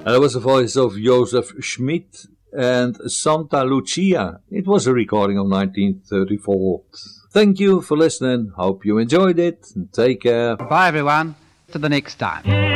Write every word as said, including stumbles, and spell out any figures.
And that was the voice of Joseph Schmidt and Santa Lucia. It was a recording of nineteen thirty-four. Thank you for listening. Hope you enjoyed it. Take care. Bye, everyone. To the next time.